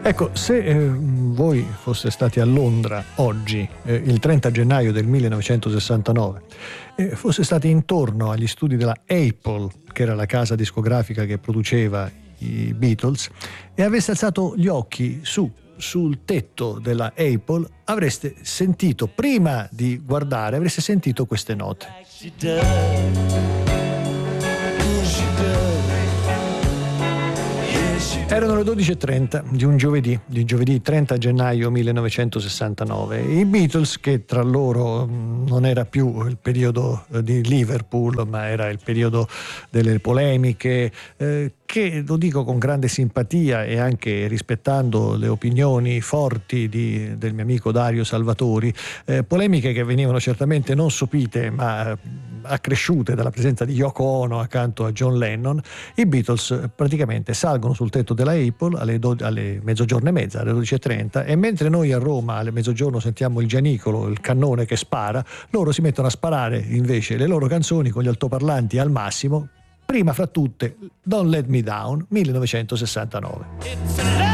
Ecco, se voi foste stati a Londra oggi, il 30 gennaio del 1969, foste stati intorno agli studi della Apple, che era la casa discografica che produceva i Beatles, e aveste alzato gli occhi sul tetto della Apple, avreste sentito, prima di guardare, avreste sentito queste note. Erano le 12:30 di giovedì 30 gennaio 1969. I Beatles, che tra loro non era più il periodo di Liverpool, ma era il periodo delle polemiche, che, lo dico con grande simpatia e anche rispettando le opinioni forti del mio amico Dario Salvatori, polemiche che venivano certamente non sopite ma accresciute dalla presenza di Yoko Ono accanto a John Lennon. I Beatles praticamente salgono sul tetto della Apple alle mezzogiorno e mezza, alle 12:30, e mentre noi a Roma alle mezzogiorno sentiamo il gianicolo, il cannone che spara, loro si mettono a sparare invece le loro canzoni con gli altoparlanti al massimo, prima fra tutte Don't Let Me Down, 1969.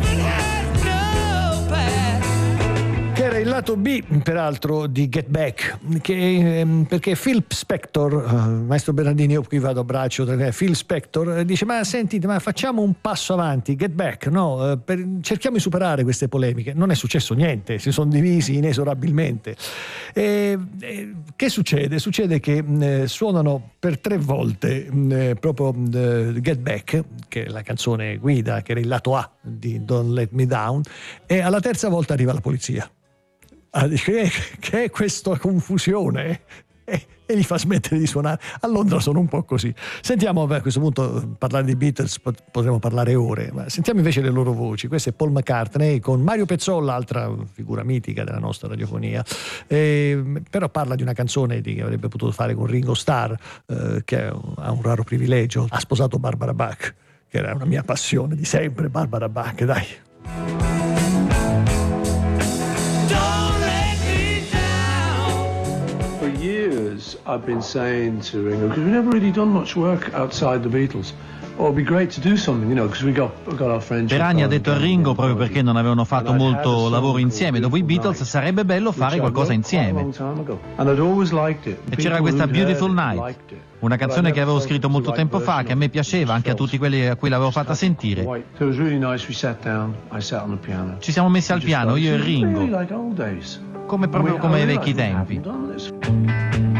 Che era il lato B, peraltro, di Get Back, perché Phil Spector, maestro Bernardini, io qui vado a braccio, Phil Spector dice: ma sentite, ma facciamo un passo avanti, Get Back, no? Cerchiamo di superare queste polemiche. Non è successo niente, si sono divisi inesorabilmente. Che succede? Succede che suonano per 3 volte proprio Get Back, che è la canzone guida, che era il lato A di Don't Let Me Down, e alla terza volta arriva la polizia. Che è questa confusione? E gli fa smettere di suonare. A Londra sono un po' così. Sentiamo, a questo punto, parlare di Beatles potremmo parlare ore, ma sentiamo invece le loro voci. Questo è Paul McCartney con Mario Pezzolla, altra figura mitica della nostra radiofonia, però parla di una canzone che avrebbe potuto fare con Ringo Starr, che ha un raro privilegio: ha sposato Barbara Bach, che era una mia passione di sempre. Barbara Bach, dai. I've been saying to Ringo, because we've never really done much work outside the Beatles. Oh, it'd be great to do something, because we got our friendship. Per anni ha detto a Ringo, proprio perché non avevano fatto molto lavoro insieme dopo i Beatles, sarebbe bello fare qualcosa insieme. E c'era questa Beautiful Night, una canzone che avevo scritto molto tempo fa, che a me piaceva, anche a tutti quelli a cui l'avevo fatta sentire. Ci siamo messi al piano, io e Ringo, proprio come ai vecchi tempi.